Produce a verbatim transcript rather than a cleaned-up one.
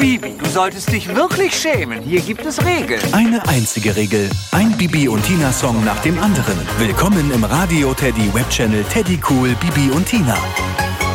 Bibi, du solltest dich wirklich schämen. Hier gibt es Regeln. Eine einzige Regel. Ein Bibi und Tina Song nach dem anderen. Willkommen im Radio Teddy Webchannel Teddy Cool Bibi und Tina.